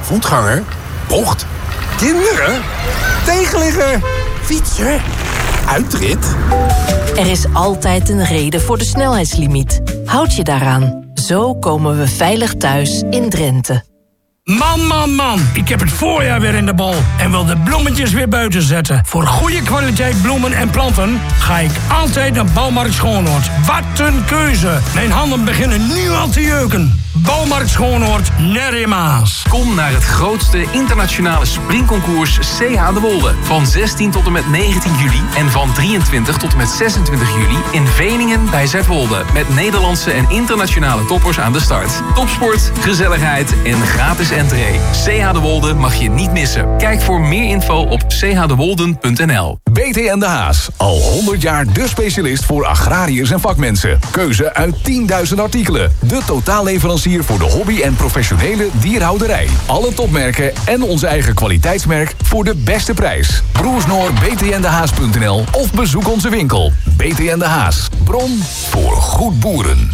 voetganger, bocht, kinderen, tegenligger, fietser, uitrit. Er is altijd een reden voor de snelheidslimiet. Houd je daaraan. Zo komen we veilig thuis in Drenthe. Man. Ik heb het voorjaar weer in de bal en wil de bloemetjes weer buiten zetten. Voor goede kwaliteit bloemen en planten ga ik altijd naar Bouwmarkt Schoonhoord. Wat een keuze. Mijn handen beginnen nu al te jeuken. Bouwmarkt Schoonhoord, Nerrimaas. Kom naar het grootste internationale springconcours CH de Wolde. Van 16 tot en met 19 juli en van 23 tot en met 26 juli in Veningen bij Zuidwolde. Met Nederlandse en internationale toppers aan de start. Topsport, gezelligheid en gratis entree. CH de Wolde mag je niet missen. Kijk voor meer info op chdewolden.nl. BTN De Haas. Al 100 jaar de specialist voor agrariërs en vakmensen. Keuze uit 10.000 artikelen. De totaalleverancier voor de hobby- en professionele dierhouderij. Alle topmerken en onze eigen kwaliteitsmerk voor de beste prijs. Broers Noor, btndehaas.nl of bezoek onze winkel. BTN De Haas. Bron voor goed boeren.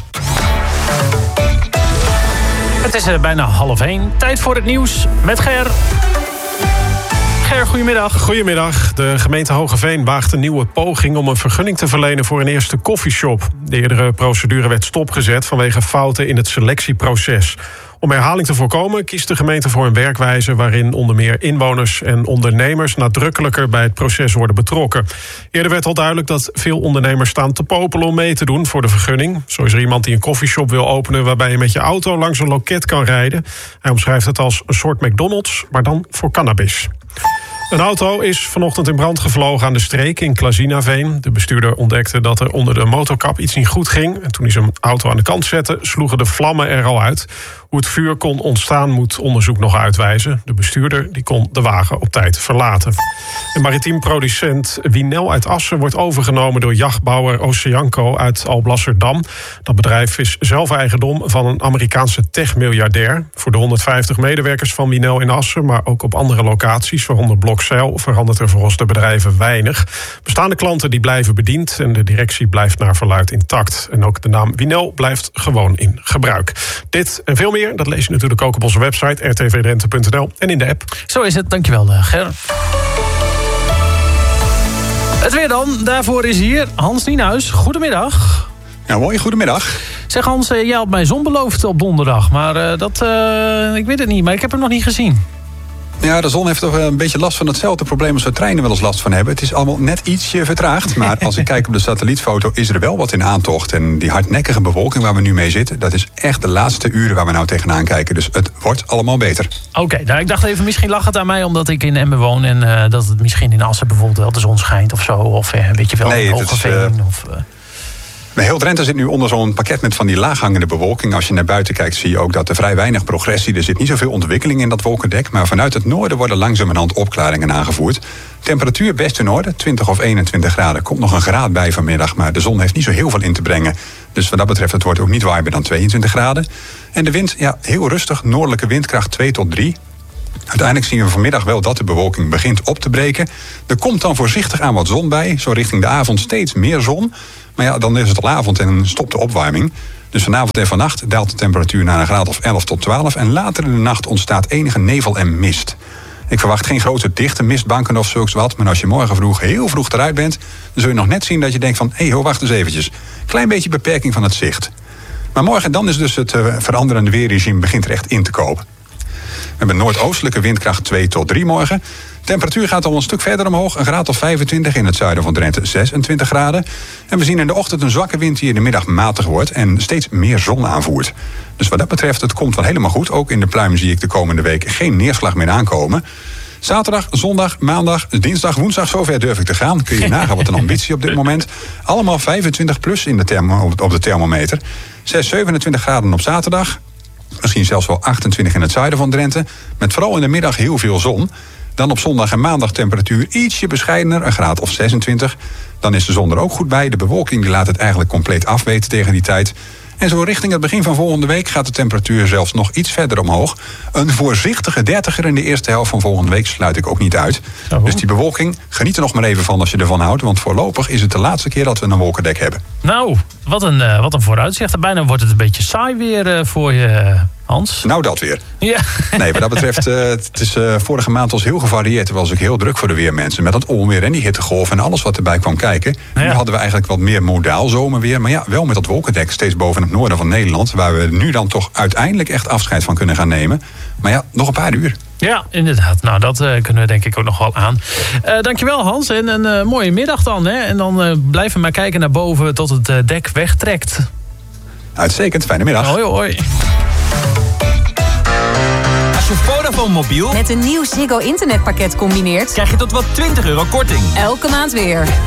Het is bijna 12:30. Tijd voor het nieuws met Ger. Ger, goedemiddag. Goedemiddag. De gemeente Hoogeveen waagt een nieuwe poging om een vergunning te verlenen voor een eerste koffieshop. De eerdere procedure werd stopgezet vanwege fouten in het selectieproces. Om herhaling te voorkomen kiest de gemeente voor een werkwijze waarin onder meer inwoners en ondernemers nadrukkelijker bij het proces worden betrokken. Eerder werd al duidelijk dat veel ondernemers staan te popelen om mee te doen voor de vergunning. Zo is er iemand die een koffieshop wil openen waarbij je met je auto langs een loket kan rijden. Hij omschrijft het als een soort McDonald's, maar dan voor cannabis. Een auto is vanochtend in brand gevlogen aan de streek in Klazinaveen. De bestuurder ontdekte dat er onder de motorkap iets niet goed ging. En toen hij zijn auto aan de kant zette, sloegen de vlammen er al uit. Hoe het vuur kon ontstaan moet onderzoek nog uitwijzen. De bestuurder die kon de wagen op tijd verlaten. De maritiem producent Winel uit Assen wordt overgenomen door jachtbouwer Oceanco uit Alblasserdam. Dat bedrijf is zelf eigendom van een Amerikaanse techmiljardair. Voor de 150 medewerkers van Winel in Assen, maar ook op andere locaties, waaronder Blokzeil, verandert er volgens de bedrijven weinig. Bestaande klanten die blijven bediend en de directie blijft naar verluidt intact. En ook de naam Winel blijft gewoon in gebruik. Dit en veel meer, dat lees je natuurlijk ook op onze website rtvdrenthe.nl en in de app. Zo is het, dankjewel Ger. Het weer dan, daarvoor is hier Hans Nienhuis. Goedemiddag. Ja, mooi, goedemiddag. Zeg Hans, jij had mij zon beloofd op donderdag, maar ik weet het niet, maar ik heb hem nog niet gezien. Ja, de zon heeft toch een beetje last van hetzelfde probleem als we treinen wel eens last van hebben. Het is allemaal net ietsje vertraagd. Maar als ik kijk op de satellietfoto is er wel wat in aantocht. En die hardnekkige bewolking waar we nu mee zitten, dat is echt de laatste uren waar we nou tegenaan kijken. Dus het wordt allemaal beter. Oké, nou ik dacht even, misschien lag het aan mij omdat ik in Emmen woon. En dat het misschien in Assen bijvoorbeeld wel de zon schijnt of zo. Of weet je wel, nee, in Hoogeveen. Heel Drenthe zit nu onder zo'n pakket met van die laaghangende bewolking. Als je naar buiten kijkt zie je ook dat er vrij weinig progressie. Er zit niet zoveel ontwikkeling in dat wolkendek. Maar vanuit het noorden worden langzamerhand opklaringen aangevoerd. Temperatuur best in orde, 20 of 21 graden. Komt nog een graad bij vanmiddag, maar de zon heeft niet zo heel veel in te brengen. Dus wat dat betreft, het wordt ook niet warmer dan 22 graden. En de wind, ja, heel rustig, noordelijke windkracht 2 tot 3. Uiteindelijk zien we vanmiddag wel dat de bewolking begint op te breken. Er komt dan voorzichtig aan wat zon bij. Zo richting de avond steeds meer zon. Maar ja, dan is het al avond en dan stopt de opwarming. Dus vanavond en vannacht daalt de temperatuur naar een graad of 11 tot 12. En later in de nacht ontstaat enige nevel en mist. Ik verwacht geen grote dichte mistbanken of zulks wat. Maar als je morgen vroeg heel vroeg eruit bent, dan zul je nog net zien dat je denkt van, hé, wacht eens eventjes. Klein beetje beperking van het zicht. Maar morgen dan is dus het veranderende weerregime begint er echt in te komen. We hebben noordoostelijke windkracht 2 tot 3 morgen. Temperatuur gaat al een stuk verder omhoog. Een graad of 25 in het zuiden van Drenthe, 26 graden. En we zien in de ochtend een zwakke wind die in de middag matig wordt en steeds meer zon aanvoert. Dus wat dat betreft, het komt wel helemaal goed. Ook in de pluim zie ik de komende week geen neerslag meer aankomen. Zaterdag, zondag, maandag, dinsdag, woensdag, zover durf ik te gaan. Kun je nagaan wat een ambitie op dit moment. Allemaal 25 plus in op de thermometer. 27 graden op zaterdag. Misschien zelfs wel 28 in het zuiden van Drenthe. Met vooral in de middag heel veel zon. Dan op zondag en maandag temperatuur ietsje bescheidener, een graad of 26. Dan is de zon er ook goed bij. De bewolking die laat het eigenlijk compleet afweten tegen die tijd. En zo richting het begin van volgende week gaat de temperatuur zelfs nog iets verder omhoog. Een voorzichtige 30er in de eerste helft van volgende week sluit ik ook niet uit. Oh. Dus die bewolking, geniet er nog maar even van als je ervan houdt. Want voorlopig is het de laatste keer dat we een wolkendek hebben. Nou, wat een vooruitzicht. Bijna wordt het een beetje saai weer voor je, Hans? Nou, dat weer. Ja. Nee, wat dat betreft, het is vorige maand was heel gevarieerd. Het was ook heel druk voor de weermensen. Met dat onweer en die hittegolf en alles wat erbij kwam kijken. Ja. Nu hadden we eigenlijk wat meer modaal zomerweer. Maar ja, wel met dat wolkendek steeds boven het noorden van Nederland. Waar we nu dan toch uiteindelijk echt afscheid van kunnen gaan nemen. Maar ja, nog een paar uur. Ja, inderdaad. Nou, dat kunnen we denk ik ook nog wel aan. Dankjewel, Hans. En een mooie middag dan. Hè? En dan blijven we maar kijken naar boven tot het dek wegtrekt. Uitstekend, fijne middag. Hoi, hoi. Als je Vodafone mobiel met een nieuw Ziggo internetpakket combineert, krijg je tot wel €20 korting. Elke maand weer.